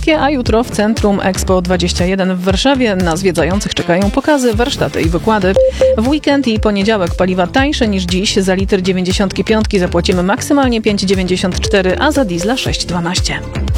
Krakowskie, a jutro w Centrum Expo 21 w Warszawie na zwiedzających czekają pokazy, warsztaty i wykłady. W weekend i poniedziałek paliwa tańsze niż dziś. Za litr 95 zapłacimy maksymalnie 5,94, a za diesla 6,12.